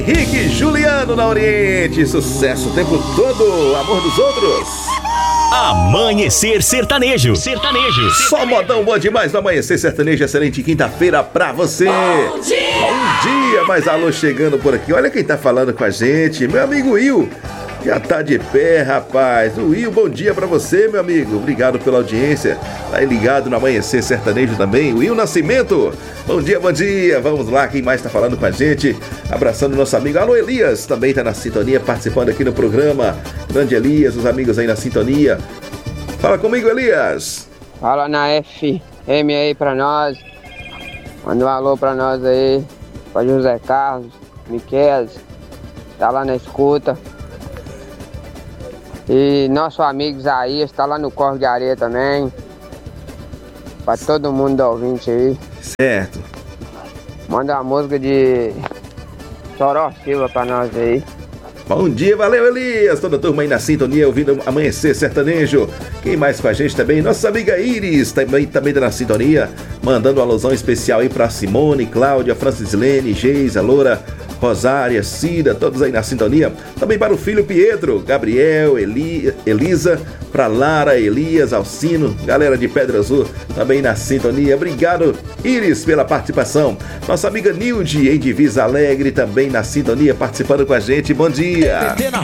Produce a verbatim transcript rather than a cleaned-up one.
Henrique Juliano na Oriente, sucesso o tempo todo, amor dos outros. Amanhecer Sertanejo. Sertanejo. Só modão bom demais no Amanhecer Sertanejo. Excelente quinta-feira pra você. Bom dia. Bom dia, mais alô chegando por aqui. Olha quem tá falando com a gente, meu amigo Will. Já tá de pé, rapaz. O Will, bom dia pra você, meu amigo. Obrigado pela audiência. Tá aí ligado no Amanhecer Sertanejo também. Will Nascimento. Bom dia, bom dia. Vamos lá, quem mais tá falando com a gente? Abraçando nosso amigo. Alô, Elias. Também tá na sintonia, participando aqui no programa. Grande Elias, os amigos aí na sintonia. Fala comigo, Elias. Fala na F M aí pra nós. Manda um alô pra nós aí. Pra José Carlos, Miquel. Tá lá na escuta. E nosso amigo Isaías tá lá no Corre de Areia também. Pra todo mundo da ouvinte aí. Certo. Manda uma música de Toró Silva pra nós aí. Bom dia, valeu Elias, toda a turma aí na sintonia, ouvindo Amanhecer Sertanejo. Quem mais com a gente também? Nossa amiga Iris, também, também tá na sintonia, mandando uma alusão especial aí pra Simone, Cláudia, Francislene, Geisa, Loura, Rosária, Cida, todos aí na sintonia. Também para o filho Pietro, Gabriel, Eli, Elisa, para Lara, Elias, Alcino, galera de Pedra Azul, também na sintonia. Obrigado, Iris, pela participação. Nossa amiga Nilde, em Divisa Alegre, também na sintonia, participando com a gente. Bom dia.